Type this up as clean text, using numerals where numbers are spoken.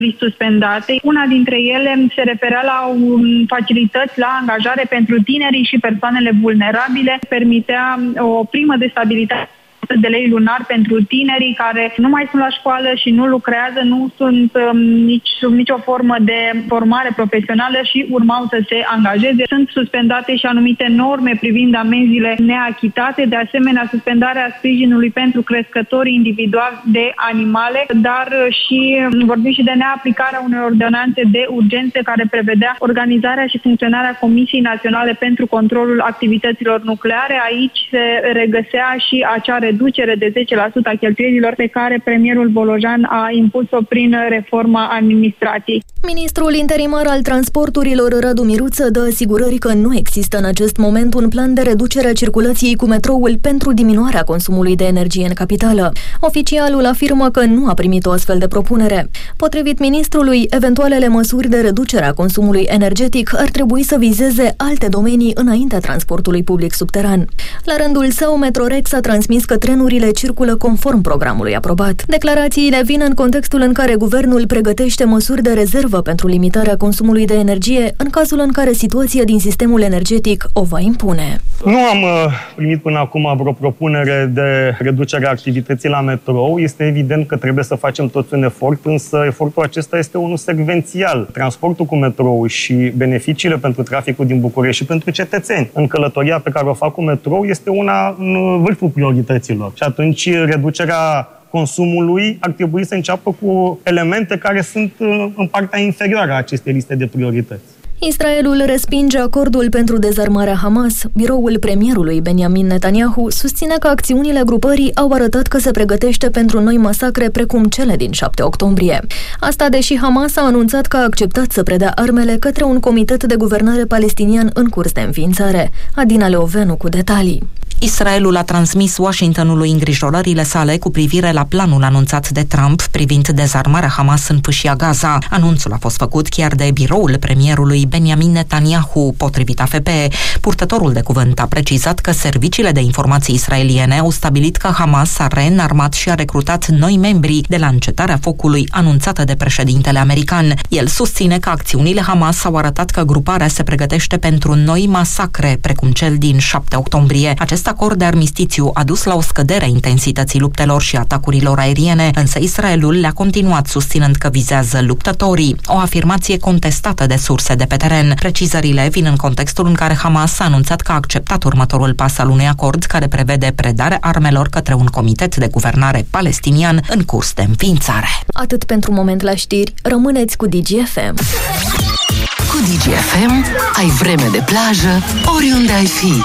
suspendate. Una dintre ele se referea la facilități la angajare pentru tinerii și persoanele vulnerabile, permitea o primă de stabilitate de lei lunar pentru tinerii care nu mai sunt la școală și nu lucrează, nu sunt sub nicio formă de formare profesională și urmau să se angajeze. Sunt suspendate și anumite norme privind amenziile neachitate, de asemenea suspendarea sprijinului pentru crescătorii individuali de animale, dar și vorbim și de neaplicarea unei ordonanțe de urgență care prevedea organizarea și funcționarea Comisiei Naționale pentru Controlul Activităților Nucleare. Aici se regăsea și acea reducere de 10% a cheltuielilor pe care premierul Bolojan a impus-o prin reforma administrației. Ministrul interimar al transporturilor Radu Miruță dă asigurări că nu există în acest moment un plan de reducere a circulației cu metroul pentru diminuarea consumului de energie în capitală. Oficialul afirmă că nu a primit o astfel de propunere. Potrivit ministrului, eventualele măsuri de reducere a consumului energetic ar trebui să vizeze alte domenii înaintea transportului public subteran. La rândul său, Metrorex a transmis că trenurile circulă conform programului aprobat. Declarațiile vin în contextul în care guvernul pregătește măsuri de rezervă pentru limitarea consumului de energie în cazul în care situația din sistemul energetic o va impune. Nu am primit până acum vreo propunere de reducere a activității la metrou. Este evident că trebuie să facem toți un efort, însă efortul acesta este unul secvențial. Transportul cu metrou și beneficiile pentru traficul din București și pentru cetățeni în călătoria pe care o fac cu metrou este una în vârful priorităților. Și atunci reducerea consumului ar trebui să înceapă cu elemente care sunt în partea inferioară a acestei liste de priorități. Israelul respinge acordul pentru dezarmarea Hamas. Biroul premierului Benjamin Netanyahu susține că acțiunile grupării au arătat că se pregătește pentru noi masacre precum cele din 7 octombrie. Asta deși Hamas a anunțat că a acceptat să predea armele către un comitet de guvernare palestinian în curs de înființare. Adina Leovenu cu detalii. Israelul a transmis Washingtonului îngrijorările sale cu privire la planul anunțat de Trump privind dezarmarea Hamas în fâșia Gaza. Anunțul a fost făcut chiar de biroul premierului Benjamin Netanyahu, potrivit AFP. Purtătorul de cuvânt a precizat că serviciile de informații israeliene au stabilit că Hamas a reînarmat și a recrutat noi membri de la încetarea focului anunțată de președintele american. El susține că acțiunile Hamas au arătat că gruparea se pregătește pentru noi masacre, precum cel din 7 octombrie. Acest acord de armistițiu a dus la o scădere a intensității luptelor și atacurilor aeriene, însă Israelul le-a continuat susținând că vizează luptătorii, o afirmație contestată de surse de pe teren. Precizările vin în contextul în care Hamas a anunțat că a acceptat următorul pas al unui acord care prevede predarea armelor către un comitet de guvernare palestinian în curs de înființare. Atât pentru moment la știri, rămâneți cu DGFM. Cu DGFM ai vreme de plajă oriunde ai fi.